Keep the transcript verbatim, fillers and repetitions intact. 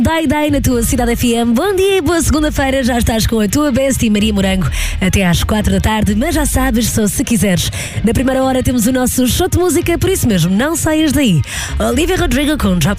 Dai Dai na tua Cidade F M. Bom dia e boa segunda-feira. Já estás com a tua bestie Maria Morango até às quatro da tarde, mas já sabes, só se quiseres. Na primeira hora temos o nosso show de música, por isso mesmo, não saias daí. Olivia Rodrigo com Drop